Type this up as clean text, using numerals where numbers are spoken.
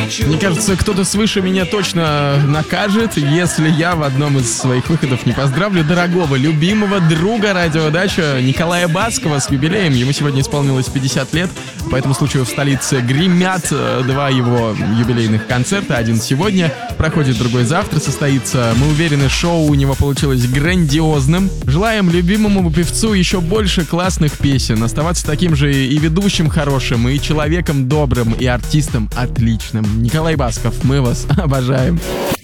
Мне кажется, кто-то свыше меня точно накажет, если я в одном из своих выходов не поздравлю дорогого, любимого друга радиодача Николая Баскова с юбилеем. Ему сегодня исполнилось 50 лет, по этому случаю в столице гремят два его юбилейных концерта. Один сегодня проходит, другой завтра состоится. Мы уверены, шоу у него получилось грандиозным. Желаем любимому певцу еще больше классных песен, оставаться таким же и ведущим хорошим, и человеком добрым, и артистом отличным. Николай Басков, мы вас обожаем.